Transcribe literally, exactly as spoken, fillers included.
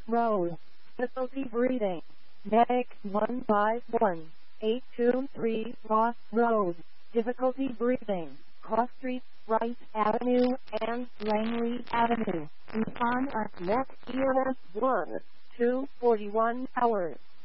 Road. Difficulty breathing. Medic one five one, eight two three Ross Road. Difficulty breathing. Cross Street, Wright Avenue, and Langley Avenue. Respond at next E M S one, two forty-one hours.